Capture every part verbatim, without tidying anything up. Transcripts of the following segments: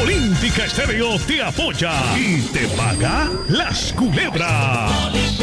Olímpica Estéreo te apoya y te paga las culebras.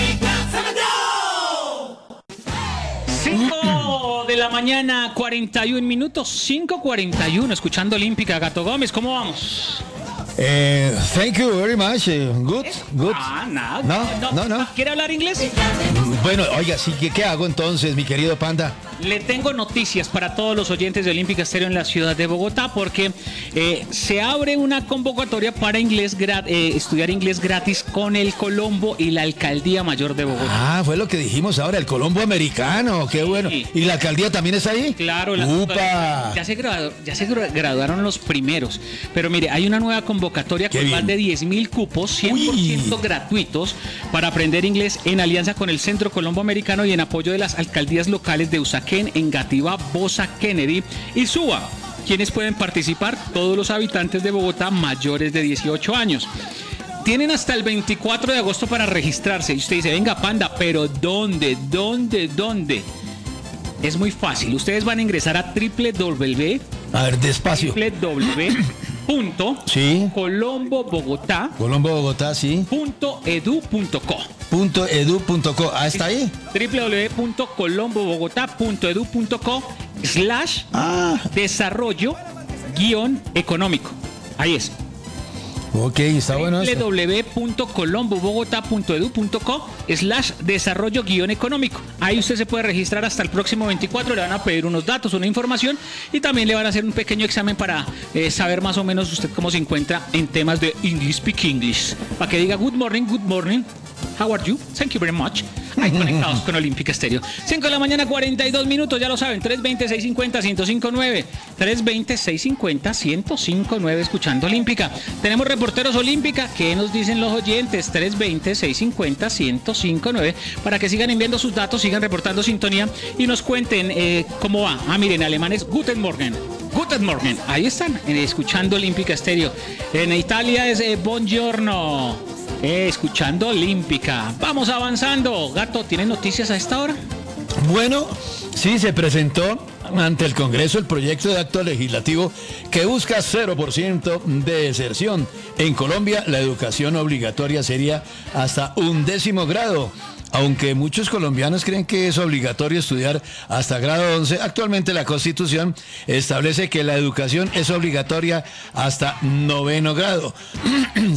cinco de la mañana, cuarenta y un minutos, cinco cuarenta y uno, escuchando Olímpica. Gato Gómez, ¿cómo vamos? Eh, thank you very much. Eh, good, good. Ah, nada. No, no, no. ¿Quiere hablar inglés? Bueno, oiga, sí, ¿qué, qué hago entonces, mi querido Panda? Le tengo noticias para todos los oyentes de Olímpica Estéreo en la ciudad de Bogotá, porque eh, se abre una convocatoria para inglés gra- eh, estudiar inglés gratis con el Colombo y la Alcaldía Mayor de Bogotá. Ah, fue lo que dijimos ahora, el Colombo americano, qué bueno. ¿Y la alcaldía también está ahí? Claro, la, ¡Upa! ya, se gradu- ya se gra- graduaron los primeros, pero mire, hay una nueva convocatoria Qué con bien. más de diez mil cupos, cien por ciento Uy. gratuitos para aprender inglés en alianza con el Centro Colombo Americano y en apoyo de las alcaldías locales de Usaquén, Engativá, Bosa, Kennedy y Suba. ¿Quiénes pueden participar? Todos los habitantes de Bogotá mayores de dieciocho años. Tienen hasta el veinticuatro de agosto para registrarse. Y usted dice, venga, Panda, pero ¿dónde? ¿Dónde? ¿Dónde? Es muy fácil. Ustedes van a ingresar a doble u doble u doble u A ver, despacio. doble u doble u doble u punto Sí. colombo bogotá Colombo, Bogotá, sí. punto edu punto co. Punto edu punto co. Ah, está ahí. doble u doble u doble u punto colombo bogotá punto edu punto co slash Ah, desarrollo guión económico. Ahí es. ok, está bueno doble u esto. doble u doble u punto colombo bogotá punto edu punto co slash desarrollo guión económico. Ahí usted se puede registrar hasta el próximo veinticuatro. Le van a pedir unos datos, una información y también le van a hacer un pequeño examen para eh, saber más o menos usted cómo se encuentra en temas de English Speak English. Para que diga good morning, good morning. How are you? Thank you very much. Ahí conectados con Olímpica Estéreo. cinco de la mañana, cuarenta y dos minutos, ya lo saben. tres veinte, seiscientos cincuenta, ciento cinco nueve. tres veinte, seiscientos cincuenta, ciento cinco nueve, escuchando Olímpica. Tenemos reporteros Olímpica. ¿Qué nos dicen los oyentes? tres veinte, seiscientos cincuenta, ciento cinco nueve. Para que sigan enviando sus datos, sigan reportando sintonía y nos cuenten eh, cómo va. Ah, miren, alemanes, Guten Morgen. Guten Morgen. Ahí están, eh, escuchando Olímpica Estéreo. En Italia es eh, Buongiorno. Eh, escuchando Olímpica. Vamos avanzando. Gato, ¿tienes noticias a esta hora? Bueno, sí, se presentó ante el Congreso el proyecto de acto legislativo que busca cero por ciento de deserción. En Colombia, la educación obligatoria sería hasta un décimo grado. Aunque muchos colombianos creen que es obligatorio estudiar hasta grado once, actualmente la Constitución establece que la educación es obligatoria hasta noveno grado.